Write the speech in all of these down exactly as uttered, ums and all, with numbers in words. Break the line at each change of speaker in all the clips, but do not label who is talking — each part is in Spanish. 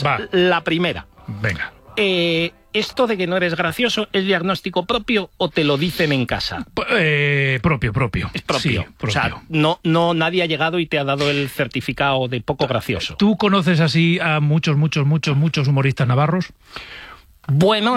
cosas.
Va.
La primera.
Venga.
Eh, ¿Esto de que no eres gracioso es diagnóstico propio o te lo dicen en casa?
Eh, propio, propio.
Es propio.
Sí, propio.
O sea, no, no, nadie ha llegado y te ha dado el certificado de poco gracioso.
¿Tú conoces así a muchos, muchos, muchos, muchos humoristas navarros?
Bueno,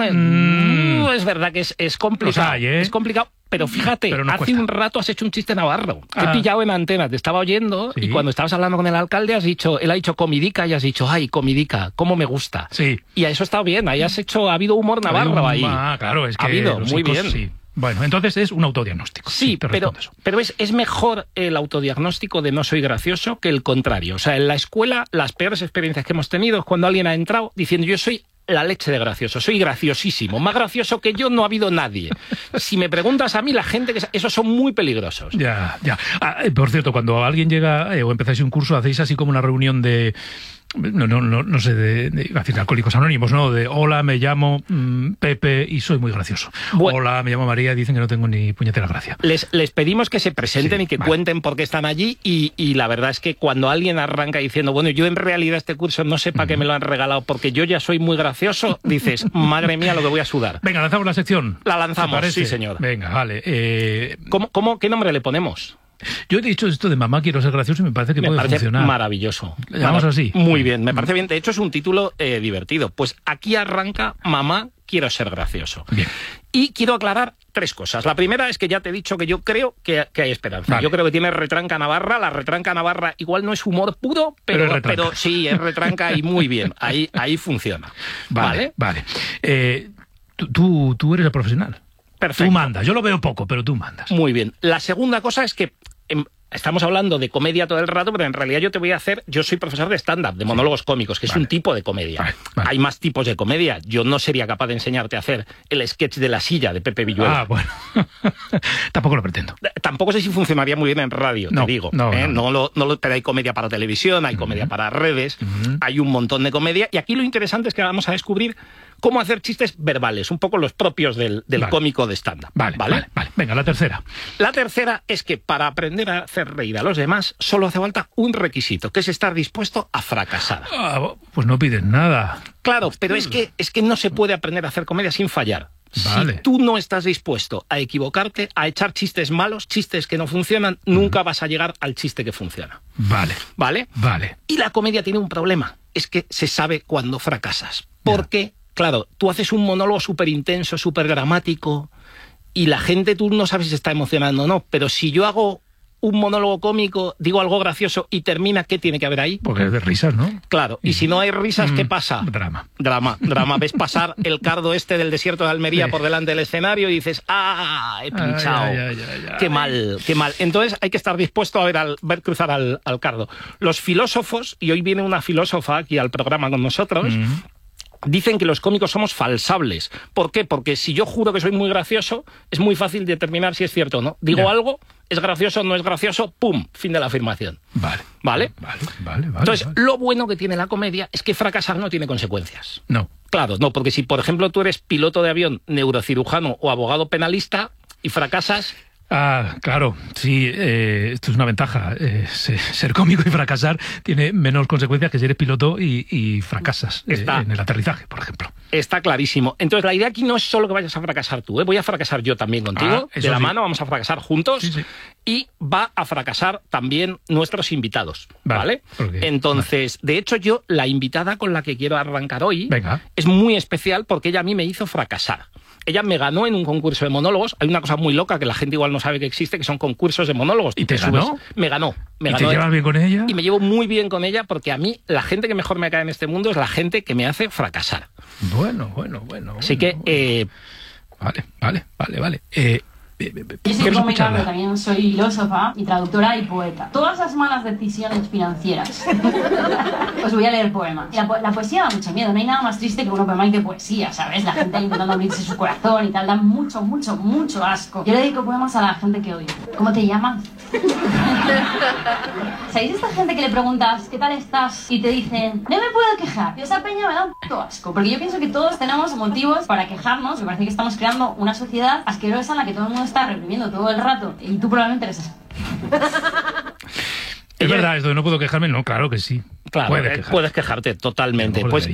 Mm.
es verdad que es, es complicado.
Los hay, ¿eh?
Es complicado, pero fíjate,
Pero no
hace
cuesta.
un rato has hecho un chiste navarro. Te
Ah.
he pillado en antena, te estaba oyendo
Sí.
y cuando estabas hablando con el alcalde has dicho, él ha dicho comidica y has dicho, ay, comidica, cómo me gusta.
Sí.
Y a eso ha estado bien, ahí has hecho, ha habido humor navarro
Ha
ahí.
habido un- Ah, claro, es que
Ha habido,
los
muy
psicos,
bien.
sí. Bueno, entonces es un autodiagnóstico.
Sí,
te
pero,
respondo eso.
pero es, es mejor el autodiagnóstico de no soy gracioso que el contrario. O sea, en la escuela las peores experiencias que hemos tenido es cuando alguien ha entrado diciendo yo soy la leche de gracioso, soy graciosísimo, más gracioso que yo no ha habido nadie. Si me preguntas a mí, la gente que... Esos son muy peligrosos.
Ya, ya. Ah, eh, por cierto, cuando alguien llega eh, o empezáis un curso, hacéis así como una reunión de... No, no, no, no sé, de, de, iba a decir Alcohólicos Anónimos, ¿no? De hola, me llamo mm, Pepe y soy muy gracioso.
Bueno.
Hola, me llamo María y dicen que no tengo ni puñetera gracia.
Les, les pedimos que se presenten
Sí,
y que
vale.
cuenten por qué están allí y, y la verdad es que cuando alguien arranca diciendo, bueno, yo en realidad este curso no sé para qué me lo han regalado porque yo ya soy muy gracioso, dices, madre mía, lo que voy a sudar.
Venga, lanzamos la sección.
La
¿Te
lanzamos,
parece?
sí, señor.
Venga, vale. Eh,
¿Cómo, cómo, ¿Qué nombre le ponemos?
yo he dicho esto de mamá quiero ser gracioso y me parece que
Me
puede
parece
funcionar.
maravilloso.
¿Le llamamos
Mara-
así?
Muy bien, me parece bien. De hecho, es un título eh, divertido. Pues aquí arranca Mamá, quiero ser gracioso.
Bien.
Y quiero aclarar tres cosas. La primera es que ya te he dicho que yo creo que, que hay esperanza.
Vale.
Yo creo que tiene retranca navarra. La retranca navarra igual no es humor puro, pero,
Pero es retranca.
pero sí, es retranca y muy bien. Ahí, ahí funciona.
Vale,
¿Vale?
vale. Eh, tú, tú, tú eres el profesional.
Perfecto.
Tú mandas. Yo lo veo poco, pero tú mandas.
Muy bien. La segunda cosa es que em, estamos hablando de comedia todo el rato, pero en realidad yo te voy a hacer... Yo soy profesor de stand-up, de monólogos cómicos, que
Vale.
es un tipo de comedia.
Vale, vale.
Hay más tipos de comedia. Yo no sería capaz de enseñarte a hacer el sketch de la silla de Pepe Villuela.
Ah, bueno. Tampoco lo pretendo.
Tampoco sé si funcionaría muy bien en radio,
No,
te digo.
no,
¿eh?
no, no.
No lo- no lo- pero hay comedia para televisión, hay comedia para redes,
Ujú.
hay un montón de comedia. Y aquí lo interesante es que vamos a descubrir cómo hacer chistes verbales, un poco los propios del, del
Vale.
cómico de stand-up.
Vale, vale, vale. Venga, la tercera.
La tercera es que para aprender a hacer reír a los demás solo hace falta un requisito, que es estar dispuesto a fracasar.
Ah, pues no pides nada.
Claro, pero es que, es que no se puede aprender a hacer comedia sin fallar.
Vale.
Si tú no estás dispuesto a equivocarte, a echar chistes malos, chistes que no funcionan, nunca vas a llegar al chiste que funciona.
Vale,
¿Vale?
vale.
Y la comedia tiene un problema, es que se sabe cuando fracasas. Porque, claro, tú haces un monólogo súper intenso, súper dramático, y la gente, tú no sabes si se está emocionando o no, pero si yo hago un monólogo cómico, digo algo gracioso y termina, ¿qué tiene que haber ahí?
Porque es de risas, ¿no?
Claro, y si no hay risas, ¿qué
Mm,
pasa?
Drama.
Drama, drama. Ves pasar el cardo este del desierto de Almería
Sí.
por delante del escenario y dices, ¡ah! He pinchado.
Ay, ay, ay, ay, ay.
Qué mal, qué mal. Entonces hay que estar dispuesto a ver, al, ver cruzar al, al cardo. Los filósofos, y hoy viene una filósofa aquí al programa con nosotros,
Mm.
dicen que los cómicos somos falsables. ¿Por qué? Porque si yo juro que soy muy gracioso, es muy fácil determinar si es cierto o no. Digo
Ya.
algo, es gracioso, no es gracioso, ¡pum! Fin de la afirmación.
Vale.
¿Vale?
Vale, vale, vale.
Entonces,
vale.
lo bueno que tiene la comedia es que fracasar no tiene consecuencias.
No.
Claro, no, porque si, por ejemplo, tú eres piloto de avión, neurocirujano o abogado penalista y fracasas,
Ah, claro, sí, eh, esto es una ventaja. Eh, se- ser cómico y fracasar tiene menos consecuencias que si eres piloto y, y fracasas eh,
Está.
en el aterrizaje, por ejemplo.
está clarísimo. Entonces, la idea aquí no es solo que vayas a fracasar tú, ¿eh? Voy a fracasar yo también contigo,
Ah, eso
de la
sí.
mano, vamos a fracasar juntos.
Sí, sí.
Y va a fracasar también nuestros invitados,
Vale,
¿vale?
porque-
Entonces, de hecho, yo, la invitada con la que quiero arrancar hoy,
Venga.
es muy especial porque ella a mí me hizo fracasar. Ella me ganó en un concurso de monólogos. Hay una cosa muy loca que la gente igual no sabe que existe, que son concursos de monólogos.
¿Y te
subes-
ganó?
Me ganó. Me
¿Y
ganó
te llevas bien con ella?
Y me llevo muy bien con ella porque a mí la gente que mejor me cae en este mundo es la gente que me hace fracasar.
Bueno, bueno, bueno.
Así
bueno,
que...
bueno.
eh,
Vale, vale, vale, vale. Eh, eh, eh,
Yo soy
¿Quieres
cómica,
escucharla?
pero también soy filósofa y traductora y poeta. Todas las malas decisiones financieras. Os voy a leer poemas. La, po- la poesía da mucho miedo. No hay nada más triste que uno poema que poesía, ¿sabes? La gente intentando abrirse su corazón y tal. Da mucho, mucho, mucho asco. Yo le dedico poemas a la gente que odio. ¿Cómo te llamas? ¿Sabéis esta gente que le preguntas ¿qué tal estás? Y te dicen no me puedo quejar. Y esa peña me da un puto asco. Porque yo pienso que todos tenemos motivos para quejarnos. Me parece que estamos creando una sociedad asquerosa en la que todo el mundo está reprimiendo todo el rato. Y tú probablemente eres eso.
Es
Ella-
verdad, esto de no puedo quejarme, no, claro que sí.
claro,
Puedes
eh,
quejarte.
puedes quejarte totalmente.
A lo mejor
Pues
debería.